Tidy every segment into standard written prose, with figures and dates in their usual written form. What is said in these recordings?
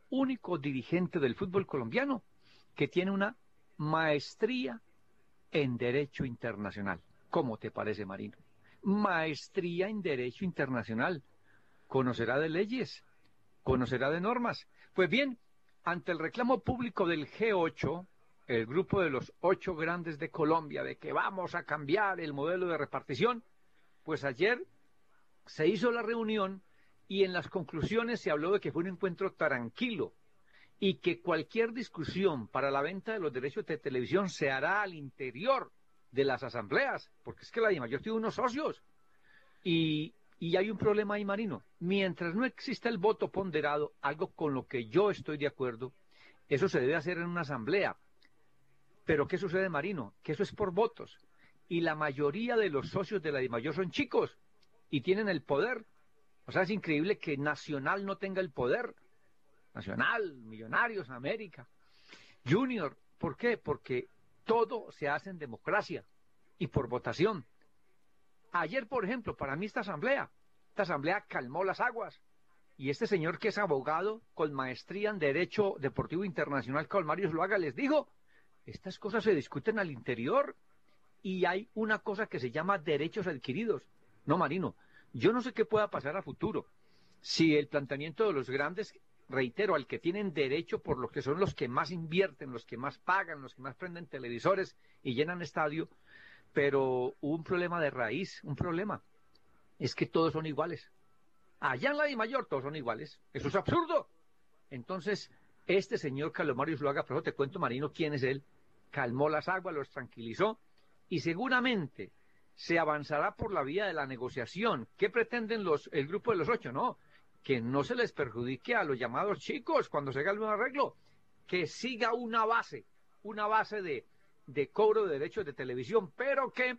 único dirigente del fútbol colombiano que tiene una maestría en Derecho Internacional. ¿Cómo te parece, Marino? Maestría en Derecho Internacional. ¿Conocerá de leyes? ¿Conocerá de normas? Pues bien, ante el reclamo público del G8, el grupo de los 8 grandes de Colombia, de que vamos a cambiar el modelo de repartición, pues ayer se hizo la reunión y en las conclusiones se habló de que fue un encuentro tranquilo y que cualquier discusión para la venta de los derechos de televisión se hará al interior de las asambleas, porque es que la DIMAYOR tiene unos socios y hay un problema ahí, Marino. Mientras no exista el voto ponderado, algo con lo que yo estoy de acuerdo, eso se debe hacer en una asamblea. Pero ¿qué sucede, Marino? Que eso es por votos. Y la mayoría de los socios de la DIMAYOR son chicos y tienen el poder. O sea, es increíble que Nacional no tenga el poder. Nacional, Millonarios, América, Junior. ¿Por qué? Porque todo se hace en democracia y por votación. Ayer, por ejemplo, para mí esta asamblea calmó las aguas. Y este señor que es abogado con maestría en Derecho Deportivo Internacional, Mario Zuluaga, les digo, estas cosas se discuten al interior y hay una cosa que se llama derechos adquiridos. No, Marino, yo no sé qué pueda pasar a futuro. Si el planteamiento de los grandes, reitero, al que tienen derecho por lo que son los que más invierten, los que más pagan, los que más prenden televisores y llenan estadio, pero hubo un problema de raíz, un problema. Es que todos son iguales. Allá en la DIMAYOR todos son iguales. Eso es absurdo. Entonces, este señor Carlos Mario Zuluaga, por eso te cuento, Marino, quién es él, calmó las aguas, los tranquilizó y seguramente se avanzará por la vía de la negociación. ¿Qué pretenden el grupo de los 8? No, que no se les perjudique a los llamados chicos cuando se haga el nuevo arreglo, que siga una base de cobro de derechos de televisión, pero que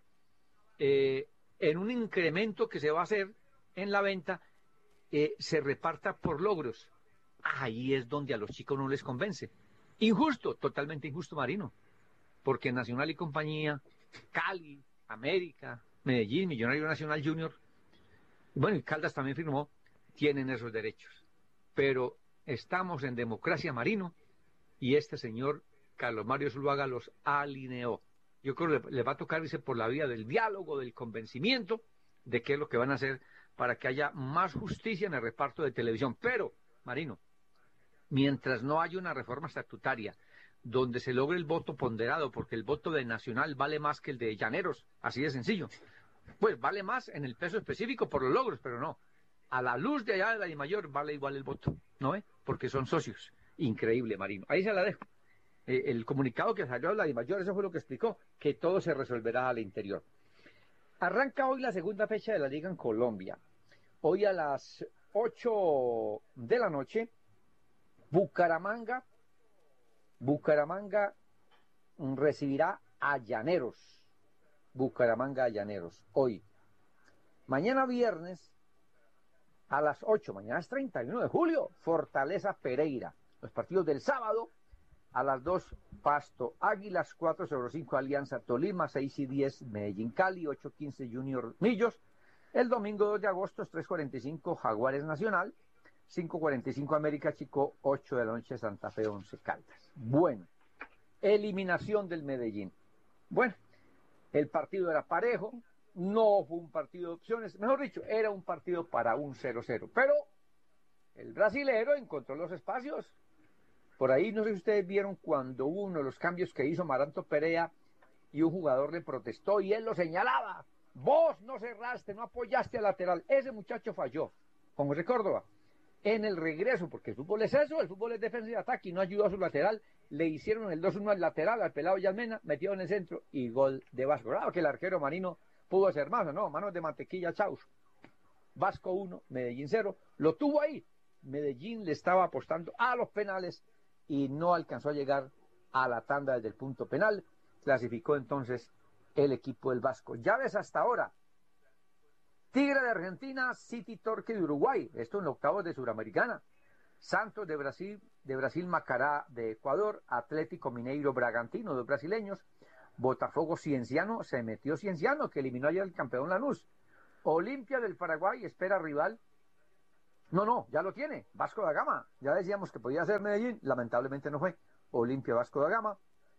en un incremento que se va a hacer en la venta, se reparta por logros. Ahí es donde a los chicos no les convence. Injusto, totalmente injusto, Marino, porque Nacional y compañía, Cali, América, Medellín, Millonario Nacional Junior, bueno, y Caldas también firmó, tienen esos derechos. Pero estamos en democracia, Marino, y este señor Carlos Mario Zuluaga los alineó. Yo creo que le va a tocar irse por la vía del diálogo, del convencimiento de qué es lo que van a hacer para que haya más justicia en el reparto de televisión. Pero, Marino, mientras no haya una reforma estatutaria donde se logre el voto ponderado, porque el voto de Nacional vale más que el de Llaneros, así de sencillo, pues vale más en el peso específico por los logros, pero no. A la luz de allá de la DIMAYOR vale igual el voto, ¿no ve? Porque son socios. Increíble, Marino. Ahí se la dejo. El comunicado que salió de la DIMAYOR, eso fue lo que explicó, que todo se resolverá al interior. Arranca hoy la segunda fecha de la Liga en Colombia. Hoy a las 8 de la noche, Bucaramanga recibirá a Llaneros. Bucaramanga a Llaneros, hoy. Mañana viernes, a las 8, mañana es 31 de julio, Fortaleza Pereira. Los partidos del sábado, a las 2, Pasto Águilas, 4:05 Alianza Tolima, 6:10 Medellín Cali, 8:15 Junior Millos. El domingo 2 de agosto, 3:45 Jaguares Nacional, 5:45 América Chico, 8 de la noche Santa Fe 11 Caldas. Bueno, eliminación del Medellín. Bueno, el partido era parejo, no fue un partido de opciones, mejor dicho, era un partido para un 0-0, pero el brasilero encontró los espacios. Por ahí, no sé si ustedes vieron cuando hubo uno de los cambios que hizo Maranto Perea y un jugador le protestó y él lo señalaba. Vos no cerraste, no apoyaste al lateral. Ese muchacho falló, con José Córdoba. En el regreso, porque el fútbol es eso, el fútbol es defensa y ataque, y no ayudó a su lateral, le hicieron el 2-1 al lateral, al pelado Yalmena, metió en el centro y gol de Vasco. Claro que el arquero Marino pudo hacer más, ¿no? Manos de mantequilla, chaus. Vasco 1, Medellín 0, lo tuvo ahí. Medellín le estaba apostando a los penales y no alcanzó a llegar a la tanda desde el punto penal. Clasificó entonces el equipo del Vasco. Llaves hasta ahora: Tigre de Argentina, City Torque de Uruguay, esto en octavos de Suramericana. Santos de Brasil Macará de Ecuador, Atlético Mineiro Bragantino, dos brasileños. Botafogo Cienciano, se metió Cienciano, que eliminó ayer al campeón Lanús. Olimpia del Paraguay espera rival No, no, ya lo tiene, Vasco da Gama. Ya decíamos que podía ser Medellín, lamentablemente no fue. Olimpia Vasco da Gama.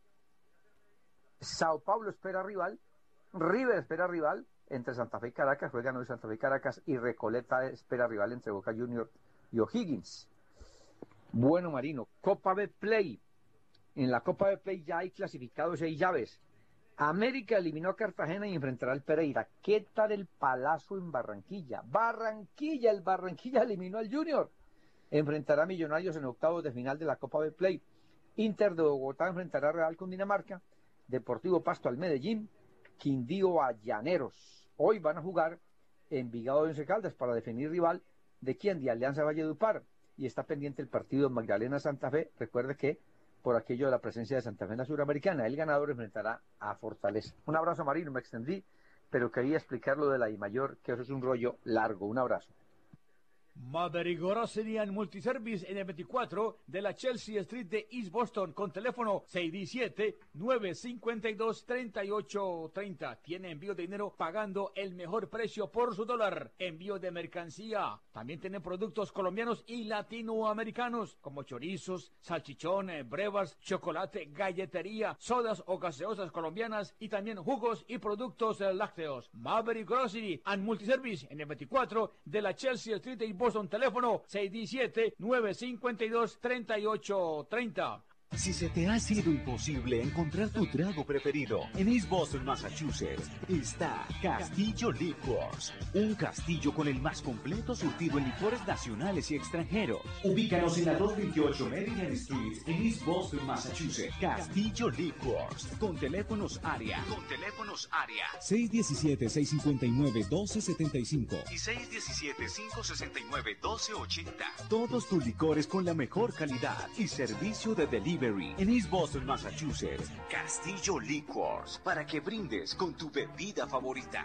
Sao Paulo espera rival, River espera rival entre Santa Fe y Caracas, juegan hoy Santa Fe y Caracas, y Recoleta espera rival entre Boca Juniors y O'Higgins. Bueno, Marino, Copa Betplay. En la Copa Betplay ya hay clasificados 6 llaves. América eliminó a Cartagena y enfrentará al Pereira. ¿Qué tal el palazo en Barranquilla? El Barranquilla eliminó al Junior. Enfrentará a Millonarios en octavos de final de la Copa Betplay. Inter de Bogotá enfrentará a Real Cundinamarca. Deportivo Pasto al Medellín. Quindío a Llaneros. Hoy van a jugar Envigado de Once Caldas para definir rival de quién, de Alianza Valledupar. Y está pendiente el partido Magdalena Santa Fe. Recuerde que por aquello de la presencia de Santa Fe en la Suramericana, el ganador enfrentará a Fortaleza. Un abrazo, Marino, me extendí, pero quería explicar lo de la I-Mayor, que eso es un rollo largo. Un abrazo. Maverick Grocery and Multiservice en el 24 de la Chelsea Street de East Boston con teléfono 617-952-3830. Tiene envío de dinero pagando el mejor precio por su dólar. Envío de mercancía. También tiene productos colombianos y latinoamericanos como chorizos, salchichones, brevas, chocolate, galletería, sodas o gaseosas colombianas y también jugos y productos lácteos. Maverick Grocery and Multiservice en el 24 de la Chelsea Street de East Boston, teléfono 617-952-3830. Si se te ha sido imposible encontrar tu trago preferido, en East Boston, Massachusetts, está Castillo Liquors. Un castillo con el más completo surtido en licores nacionales y extranjeros. Ubícanos en la 228 Maryland Street, en East Boston, Massachusetts. Castillo Liquors. Con teléfonos área. 617-659-1275. Y 617-569-1280. Todos tus licores con la mejor calidad y servicio de delivery. En East Boston, Massachusetts, Castillo Liquors, para que brindes con tu bebida favorita.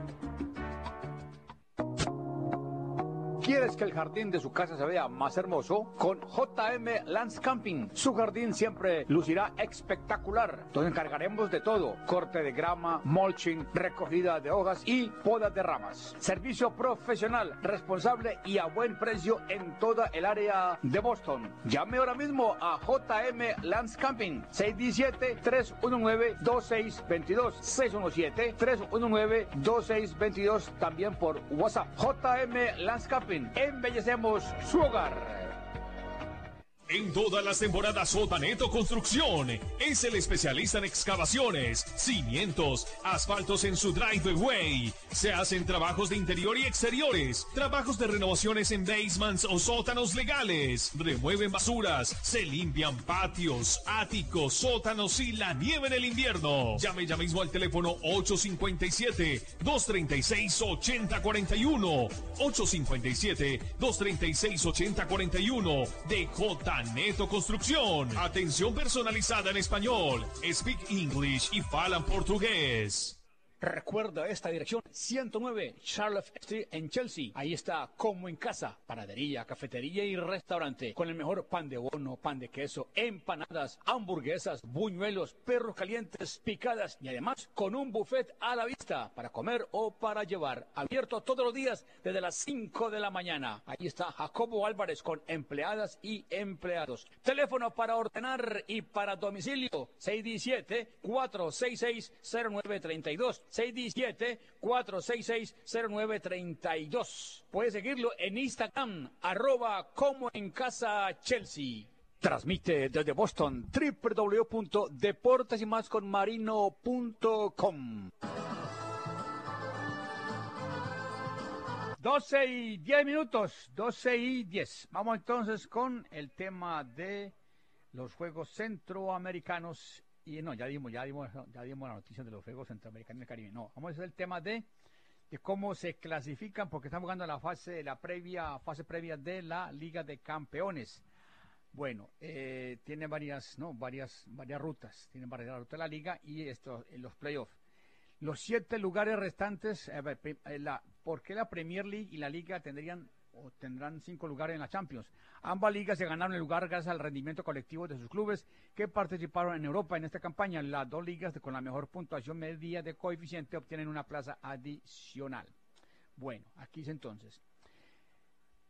¿Quieres que el jardín de su casa se vea más hermoso? Con JM Landscaping, su jardín siempre lucirá espectacular. Nos encargaremos de todo: corte de grama, mulching, recogida de hojas y poda de ramas. Servicio profesional, responsable y a buen precio en toda el área de Boston. Llame ahora mismo a JM Landscaping, 617-319-2622, 617-319-2622, también por WhatsApp. JM Landscaping, embellecemos su hogar. En todas las temporadas Sotaneto Construcción es el especialista en excavaciones, cimientos, asfaltos en su driveway. Se hacen trabajos de interior y exteriores, trabajos de renovaciones en basements o sótanos legales. Remueven basuras, se limpian patios, áticos, sótanos y la nieve en el invierno. Llame ya mismo al teléfono 857-236-8041. 857-236-8041 de Neto Construcción. Atención personalizada en español. Speak English y falan portugués. Recuerda esta dirección: 109 Charlotte Street en Chelsea. Ahí está como en casa: panadería, cafetería y restaurante, con el mejor pan de bono, pan de queso, empanadas, hamburguesas, buñuelos, perros calientes, picadas y además con un buffet a la vista para comer o para llevar. Abierto todos los días desde las 5 de la mañana. Ahí está Jacobo Álvarez con empleadas y empleados. Teléfono para ordenar y para domicilio: 617-466-0932. 617-466-0932. Puedes seguirlo en Instagram, @como en casa Chelsea. Transmite desde Boston, www.deportesymasconmarino.com. 12:10, 12:10. Vamos entonces con el tema de los Juegos Centroamericanos. Y no, ya dimos la noticia de los Juegos Centroamericanos del Caribe. No, vamos a hacer el tema de cómo se clasifican, porque estamos jugando la fase previa de la Liga de Campeones. Bueno, tiene varias rutas. Tiene varias rutas de la liga y los playoffs. Los 7 lugares restantes, ¿por qué la Premier League y la Liga tendrán 5 lugares en la Champions? Ambas ligas se ganaron el lugar gracias al rendimiento colectivo de sus clubes que participaron en Europa en esta campaña. Las 2 ligas con la mejor puntuación media de coeficiente obtienen una plaza adicional. Bueno, aquí es entonces.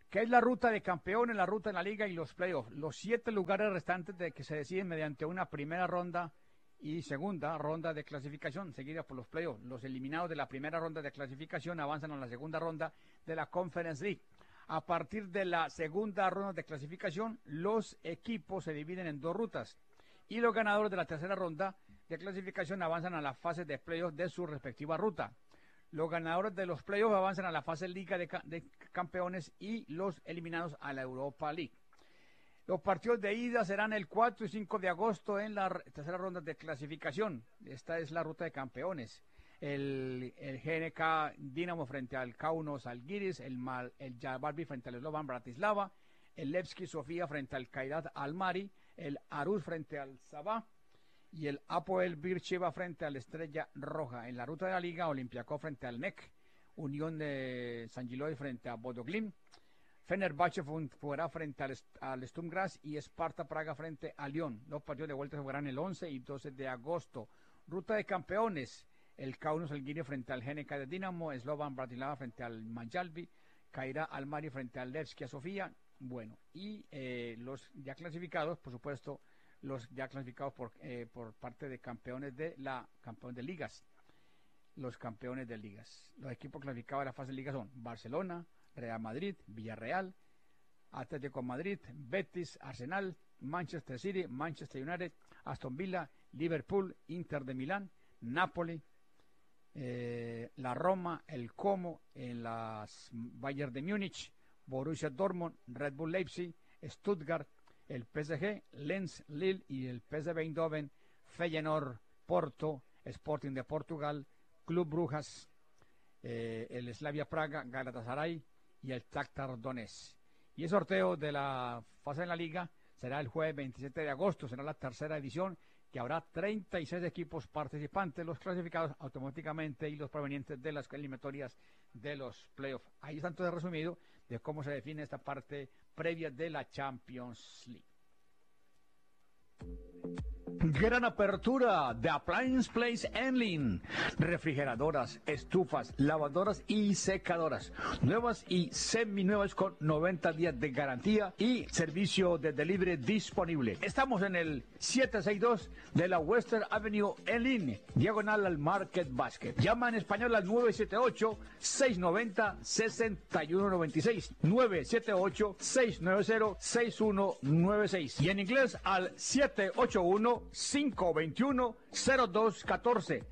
¿Qué es la ruta de campeones, la ruta de la liga y los playoffs? Los 7 lugares restantes de que se deciden mediante una primera ronda y segunda ronda de clasificación, seguida por los playoffs. Los eliminados de la primera ronda de clasificación avanzan a la segunda ronda de la Conference League. A partir de la segunda ronda de clasificación, los equipos se dividen en 2 rutas y los ganadores de la tercera ronda de clasificación avanzan a la fase de playoffs de su respectiva ruta. Los ganadores de los playoffs avanzan a la fase Liga de Campeones y los eliminados a la Europa League. Los partidos de ida serán el 4 y 5 de agosto en la tercera ronda de clasificación. Esta es la ruta de campeones. El GNK Dinamo frente al Kaunas Žalgiris, el Jabarbi frente al Slovan Bratislava, el Levski Sofía frente al Kairat Almaty, el Aarhus frente al Sabah y el Apoel Beersheva frente al Estrella Roja. En la ruta de la liga, Olympiacos frente al NEC, Unión de San Gilois frente a Bodo Glimt, Fenerbahce jugará frente al Sturm Graz y Sparta Praga frente a Lyon. Los partidos de vuelta se jugarán el 11 y 12 de agosto. Ruta de campeones, el Kaunas Žalgiris frente al GNK de Dinamo, Slovan Bratislava frente al Maccabi, Kairat Almaty frente al Levski Sofía. Bueno, y los ya clasificados, por supuesto, los ya clasificados por parte de campeones de ligas. Los campeones de ligas. Los equipos clasificados de la fase de liga son Barcelona, Real Madrid, Villarreal, Atlético de Madrid, Betis, Arsenal, Manchester City, Manchester United, Aston Villa, Liverpool, Inter de Milán, Napoli, la Roma, el Como, las Bayern de Múnich, Borussia Dortmund, Red Bull Leipzig, Stuttgart, el PSG, Lens, Lille y el PSV Eindhoven, Feyenoord, Porto, Sporting de Portugal, Club Brujas, el Slavia Praga, Galatasaray y el Shakhtar Donetsk. Y el sorteo de la fase de la liga será el jueves 27 de agosto, será la tercera edición, que habrá 36 equipos participantes, los clasificados automáticamente y los provenientes de las eliminatorias de los playoffs. Ahí está todo resumido de cómo se define esta parte previa de la Champions League. Gran apertura de Appliance Place Enlin. Refrigeradoras, estufas, lavadoras y secadoras. Nuevas y seminuevas con 90 días de garantía y servicio de delivery disponible. Estamos en el 762 de la Western Avenue Enlin, diagonal al Market Basket. Llama en español al 978-690-6196. 978-690-6196. Y en inglés al 781-521-0214.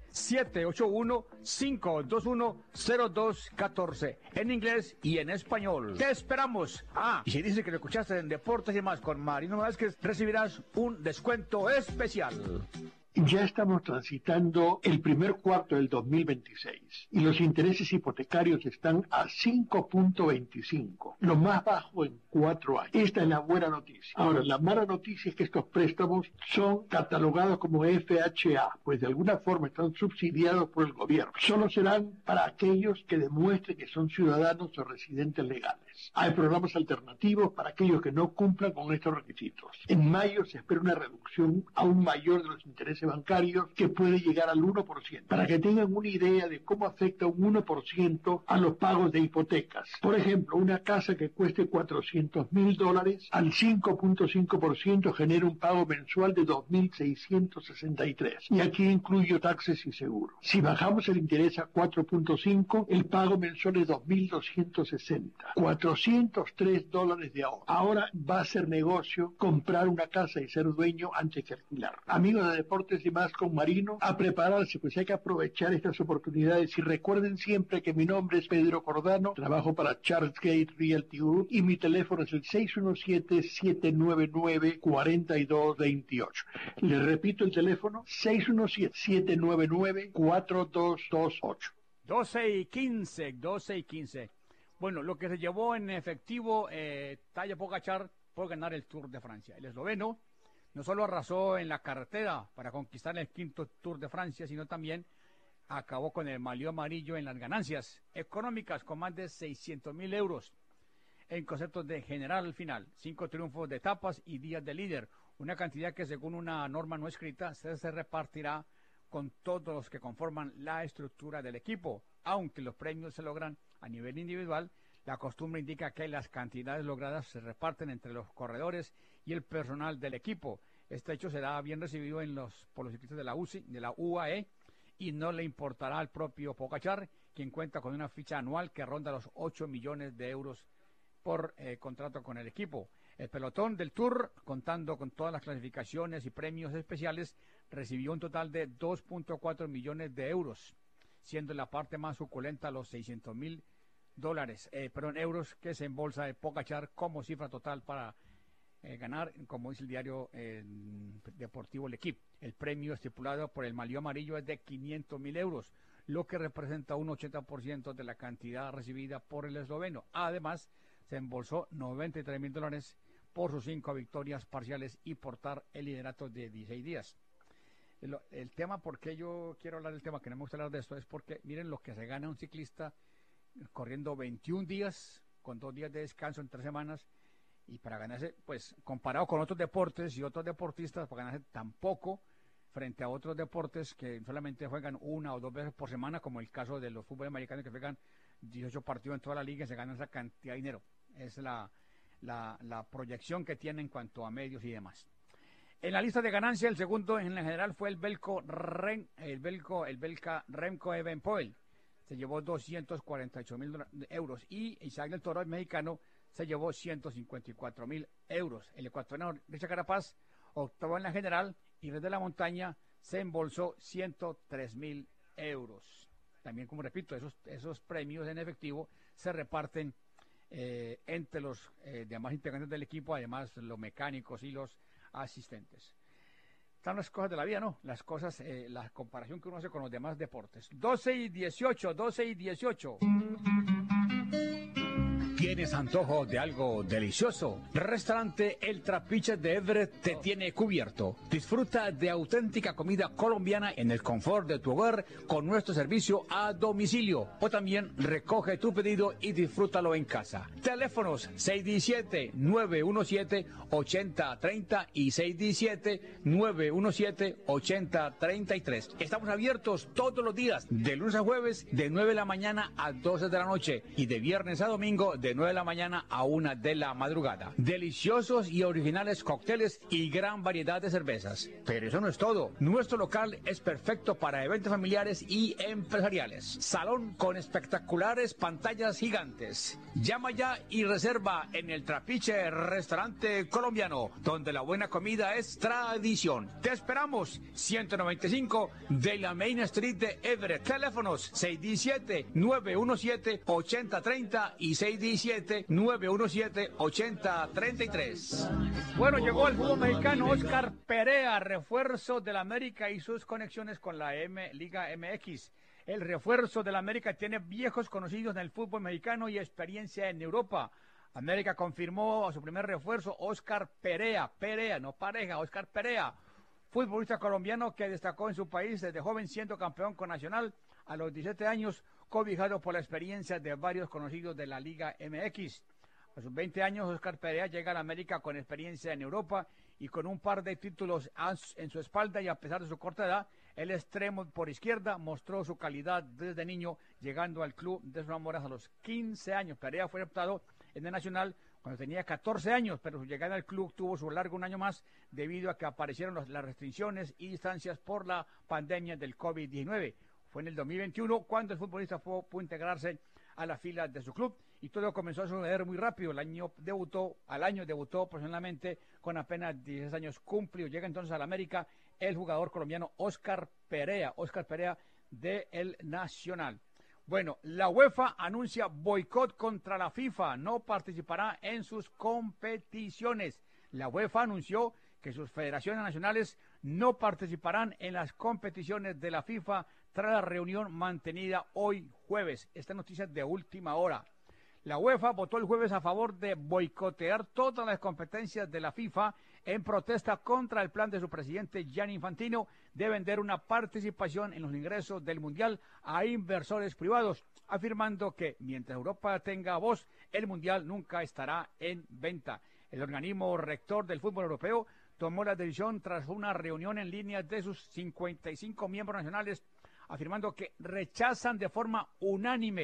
781-521-0214. En inglés y en español. Te esperamos. Y si dices que lo escuchaste en Deportes y más con Marino Vázquez, recibirás un descuento especial. Ya estamos transitando el primer cuarto del 2026 y los intereses hipotecarios están a 5.25, lo más bajo en 4 años. Esta es la buena noticia. Ahora, la mala noticia es que estos préstamos son catalogados como FHA, pues de alguna forma están subsidiados por el gobierno. Solo serán para aquellos que demuestren que son ciudadanos o residentes legales. Hay programas alternativos para aquellos que no cumplan con estos requisitos. En mayo se espera una reducción aún mayor de los intereses bancarios que puede llegar al 1%, para que tengan una idea de cómo afecta un 1% a los pagos de hipotecas. Por ejemplo, una casa que cueste $400,000 al 5.5% genera un pago mensual de $2.663 y aquí incluyo taxes y seguros. Si bajamos el interés a 4.5, el pago mensual es $2.260, $403 de ahorro. Ahora va a ser negocio comprar una casa y ser dueño antes que alquilar. Amigos de Deportes y más con Marino, a prepararse, pues hay que aprovechar estas oportunidades y recuerden siempre que mi nombre es Pedro Cordano, trabajo para Charles Gate Realty Group y mi teléfono es el 617-799-4228. Les repito el teléfono, 617-799-4228. 12 y 15. Bueno, lo que se llevó en efectivo Tadej Pogačar por ganar el Tour de Francia. El esloveno no solo arrasó en la carretera para conquistar el 5º Tour de Francia, sino también acabó con el malio amarillo en las ganancias económicas con más de 600.000 euros en conceptos de general al final. 5 triunfos de etapas y días de líder, una cantidad que según una norma no escrita se repartirá con todos los que conforman la estructura del equipo. Aunque los premios se logran a nivel individual, La costumbre indica que las cantidades logradas se reparten entre los corredores y el personal del equipo. Este hecho será bien recibido por los ciclistas de la UAE y no le importará al propio Pogačar, quien cuenta con una ficha anual que ronda los 8 millones de euros por contrato con el equipo. El pelotón del Tour, contando con todas las clasificaciones y premios especiales, recibió un total de 2.4 millones de euros, siendo la parte más suculenta los 600.000 euros que se embolsa de Pogačar como cifra total para ganar, como dice el diario deportivo L'Equipe. El premio estipulado por el Malió Amarillo es de 500.000 euros, lo que representa un 80% de la cantidad recibida por el esloveno. Además, se embolsó $93.000 por sus 5 victorias parciales y portar el liderato de 16 días. El tema, por qué yo quiero hablar del tema, que no me gusta hablar de esto, es porque miren lo que se gana un ciclista corriendo 21 días, con 2 días de descanso en 3 semanas, y para ganarse, pues comparado con otros deportes y otros deportistas, para ganarse tampoco frente a otros deportes que solamente juegan 1 o 2 veces por semana, como el caso de los fútbol americanos que juegan 18 partidos en toda la liga y se ganan esa cantidad de dinero. Es la proyección que tiene en cuanto a medios y demás. En la lista de ganancias, el segundo en la general fue el Belka Remco Evenepoel. Se llevó 248.000 euros y Isaac del Toro, el mexicano, se llevó 154.000 euros. El ecuatoriano Richard Carapaz, octavo en la general, y desde la montaña se embolsó 103.000 euros. También, como repito, esos premios en efectivo se reparten entre los demás integrantes del equipo, además los mecánicos y los asistentes. Están las cosas de la vida, ¿no? Las cosas, la comparación que uno hace con los demás deportes. 12 y 18. ¿Tienes antojo de algo delicioso? Restaurante El Trapiche de Everett te tiene cubierto. Disfruta de auténtica comida colombiana en el confort de tu hogar con nuestro servicio a domicilio. O también recoge tu pedido y disfrútalo en casa. Teléfonos 617-917-8030 y 617-917-8033. Estamos abiertos todos los días, de lunes a jueves, de 9 de la mañana a 12 de la noche y de viernes a domingo, de 9 de la mañana a 1 de la madrugada. Deliciosos y originales cócteles y gran variedad de cervezas. Pero eso no es todo. Nuestro local es perfecto para eventos familiares y empresariales. Salón con espectaculares pantallas gigantes. Llama ya y reserva en El Trapiche Restaurante Colombiano, donde la buena comida es tradición. Te esperamos, 195 de la Main Street de Everett. Teléfonos 617-917-8030 y 617-917-8033. Bueno, llegó el fútbol mexicano Oscar Perea, refuerzo del América y sus conexiones con la Liga MX. El refuerzo del América tiene viejos conocidos en el fútbol mexicano y experiencia en Europa. América confirmó a su primer refuerzo, Oscar Perea, Oscar Perea, futbolista colombiano que destacó en su país desde joven, siendo campeón con Nacional a los 17 años, cobijado por la experiencia de varios conocidos de la Liga MX. A sus 20 años, Oscar Perea llega a la América con experiencia en Europa y con un par de títulos en su espalda, y a pesar de su corta edad, el extremo por izquierda mostró su calidad desde niño, llegando al club de sus amores a los 15 años. Perea fue adoptado en el Nacional cuando tenía 14 años, pero su llegada al club tuvo su largo un año más debido a que aparecieron las restricciones y distancias por la pandemia del COVID-19. Fue en el 2021 cuando el futbolista pudo integrarse a la fila de su club y todo comenzó a suceder muy rápido. Al año debutó profesionalmente con apenas 16 años cumplidos. Llega entonces al América el jugador colombiano Oscar Perea del Nacional. Bueno, la UEFA anuncia boicot contra la FIFA, no participará en sus competiciones. La UEFA anunció que sus federaciones nacionales no participarán en las competiciones de la FIFA tras la reunión mantenida hoy jueves. Esta noticia es de última hora. La UEFA votó el jueves a favor de boicotear todas las competencias de la FIFA en protesta contra el plan de su presidente Gianni Infantino de vender una participación en los ingresos del Mundial a inversores privados, afirmando que mientras Europa tenga voz, el Mundial nunca estará en venta. El organismo rector del fútbol europeo tomó la decisión tras una reunión en línea de sus 55 miembros nacionales, afirmando que rechazan de forma unánime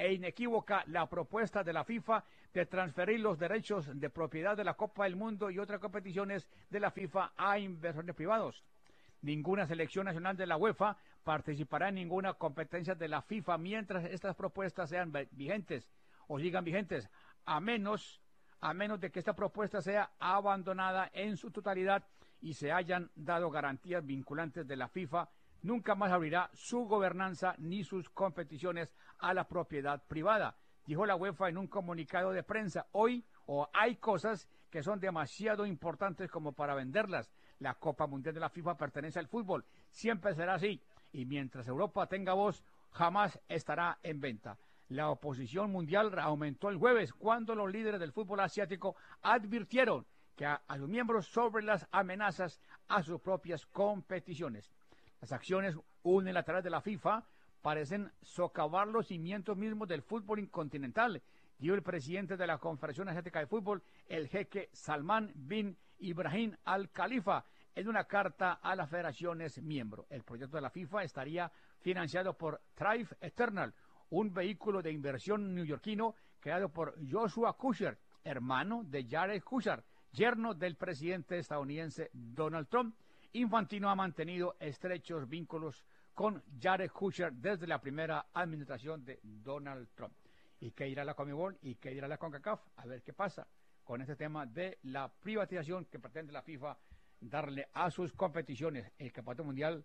e inequívoca la propuesta de la FIFA de transferir los derechos de propiedad de la Copa del Mundo y otras competiciones de la FIFA a inversores privados. Ninguna selección nacional de la UEFA participará en ninguna competencia de la FIFA mientras estas propuestas sean vigentes o sigan vigentes, a menos de que esta propuesta sea abandonada en su totalidad y se hayan dado garantías vinculantes de la FIFA. Nunca más abrirá su gobernanza ni sus competiciones a la propiedad privada, dijo la UEFA en un comunicado de prensa. Hoy hay cosas que son demasiado importantes como para venderlas. La Copa Mundial de la FIFA pertenece al fútbol, siempre será así, y mientras Europa tenga voz, jamás estará en venta. La oposición mundial aumentó el jueves cuando los líderes del fútbol asiático advirtieron que a sus miembros sobre las amenazas a sus propias competiciones. Las acciones unilaterales de la FIFA parecen socavar los cimientos mismos del fútbol incontinental, dijo el presidente de la Confederación Asiática de Fútbol, el jeque Salman bin Ibrahim Al Khalifa, en una carta a las federaciones miembros. El proyecto de la FIFA estaría financiado por Thrive Eternal, un vehículo de inversión neoyorquino creado por Joshua Kushner, hermano de Jared Kushner, yerno del presidente estadounidense Donald Trump. Infantino ha mantenido estrechos vínculos con Jared Kushner desde la primera administración de Donald Trump. ¿Y qué dirá la Conmebol? ¿Y qué dirá la CONCACAF? A ver qué pasa con este tema de la privatización que pretende la FIFA darle a sus competiciones, el Campeonato Mundial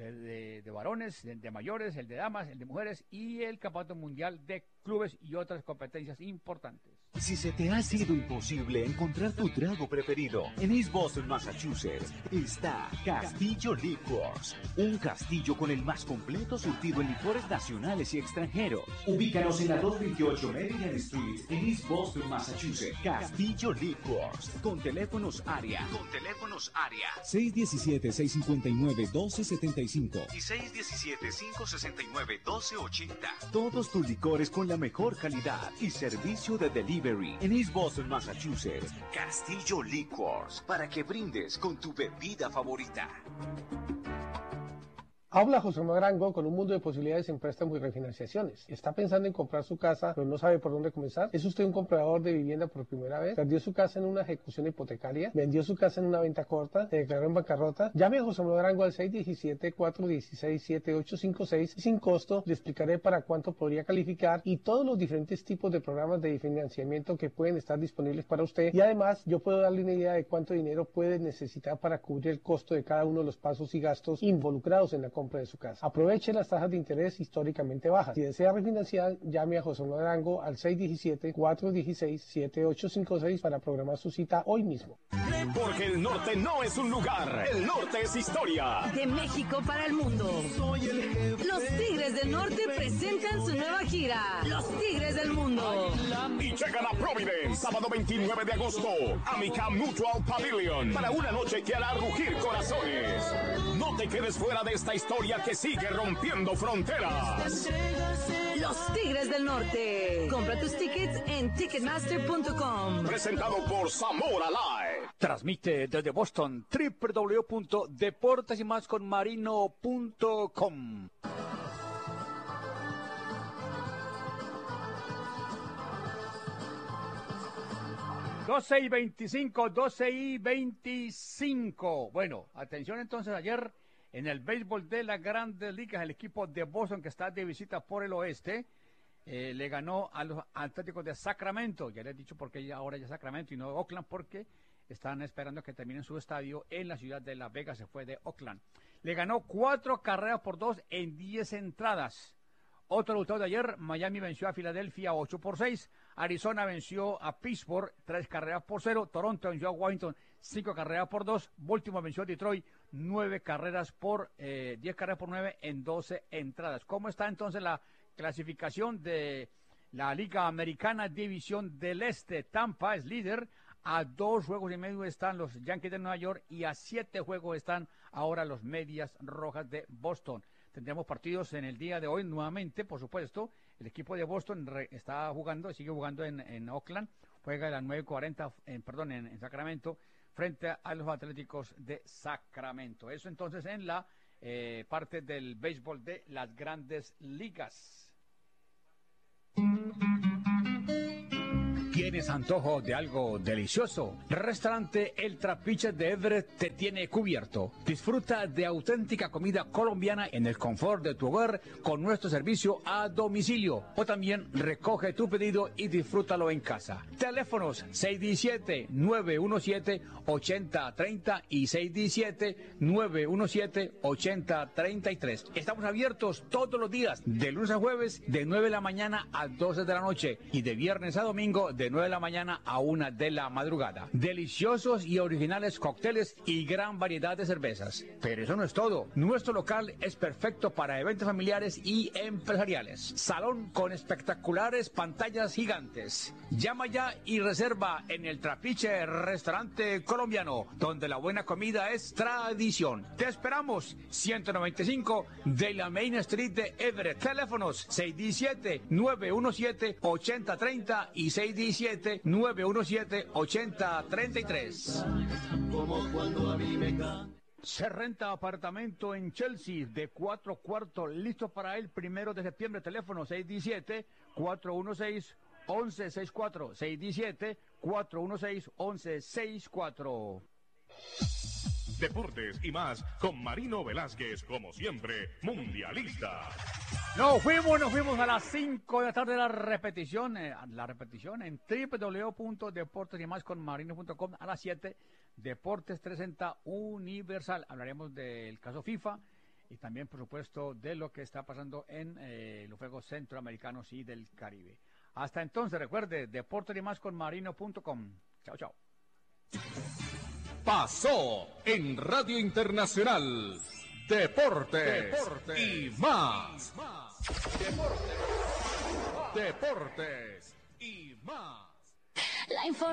de varones, de mayores, el de damas, el de mujeres y el Campeonato Mundial de clubes y otras competencias importantes. Si se te ha sido imposible encontrar tu trago preferido, en East Boston, Massachusetts, está Castillo Liquors, un castillo con el más completo surtido en licores nacionales y extranjeros. Ubícanos en la 228 Maryland Street, en East Boston, Massachusetts. Castillo Liquors, con teléfonos área. 617-659-1275 y 617-569-1280. Todos tus licores con la mejor calidad y servicio de delivery. En East Boston, Massachusetts, Castillo Liquors, para que brindes con tu bebida favorita. Habla José Manuel Arango con un mundo de posibilidades en préstamos y refinanciaciones. ¿Está pensando en comprar su casa, pero no sabe por dónde comenzar? ¿Es usted un comprador de vivienda por primera vez? ¿Perdió su casa en una ejecución hipotecaria? ¿Vendió su casa en una venta corta? ¿Se declaró en bancarrota? Llame a José Manuel Arango al 617-416-7856 y sin costo le explicaré para cuánto podría calificar y todos los diferentes tipos de programas de financiamiento que pueden estar disponibles para usted. Y además, yo puedo darle una idea de cuánto dinero puede necesitar para cubrir el costo de cada uno de los pasos y gastos involucrados en la compra de su casa. Aproveche las tasas de interés históricamente bajas. Si desea refinanciar, llame a José Manuel Arango al 617-416-7856 para programar su cita hoy mismo. Porque el norte no es un lugar, el norte es historia. De México para el mundo. Los Tigres del Norte presentan su nueva gira, Los Tigres del Mundo. Y llegan a Providence, sábado 29 de agosto, a Mica Mutual Pavilion, para una noche que hará rugir corazones. No te quedes fuera de esta historia que sigue rompiendo fronteras. Los Tigres del Norte. Compra tus tickets en Ticketmaster.com. Presentado por Zamora Live. Transmite desde Boston www.deportesymasconmarino.com. 12:25. Bueno, atención entonces, ayer en el béisbol de las Grandes Ligas, el equipo de Boston, que está de visita por el oeste, le ganó a los Atléticos de Sacramento. Ya les he dicho por qué ahora ya Sacramento y no Oakland, porque están esperando que terminen su estadio en la ciudad de Las Vegas. Se fue de Oakland. Le ganó 4-2 en 10 entradas. Otro resultado de ayer: Miami venció a Filadelfia 8-6. Arizona venció a Pittsburgh 3-0. Toronto venció a Washington 5-2. Baltimore venció a Detroit 10 carreras por 9 en 12 entradas. ¿Cómo está entonces la clasificación de la Liga Americana División del Este? Tampa es líder. A 2 juegos y medio están los Yankees de Nueva York y a 7 juegos están ahora los Medias Rojas de Boston. Tendremos partidos en el día de hoy nuevamente, por supuesto. El equipo de Boston sigue jugando en Oakland. Juega a las 9:40, en Sacramento, frente a los Atléticos de Sacramento. Eso entonces en la parte del béisbol de las Grandes Ligas. ¿Tienes antojo de algo delicioso? Restaurante El Trapiche de Everett te tiene cubierto. Disfruta de auténtica comida colombiana en el confort de tu hogar con nuestro servicio a domicilio. O también recoge tu pedido y disfrútalo en casa. Teléfonos 617-917-8030 y 617-917-8033. Estamos abiertos todos los días, de lunes a jueves, de 9 de la mañana a 12 de la noche y de viernes a domingo, de 9 de la mañana a 1 de la madrugada. Deliciosos y originales cócteles y gran variedad de cervezas. Pero eso no es todo. Nuestro local es perfecto para eventos familiares y empresariales. Salón con espectaculares pantallas gigantes. Llama ya y reserva en El Trapiche Restaurante Colombiano, donde la buena comida es tradición. Te esperamos, 195 de la Main Street de Everett. Teléfonos 617-917-8030 y 617-917-8033. Se renta apartamento en Chelsea de 4 cuartos, listo para el 1 de septiembre. Teléfono 617-416-1164. 617-416-1164. Deportes y más con Marino Velázquez, como siempre, mundialista. Nos fuimos a las 5 de la tarde. La repetición en www.deportesymasconmarino.com. A las 7, Deportes 360 Universal. Hablaremos del caso FIFA y también, por supuesto, de lo que está pasando en los Juegos Centroamericanos y del Caribe. Hasta entonces, recuerde, deportesymasconmarino.com. Chao, chao. Pasó en Radio Internacional. Deportes y más. Deportes y más.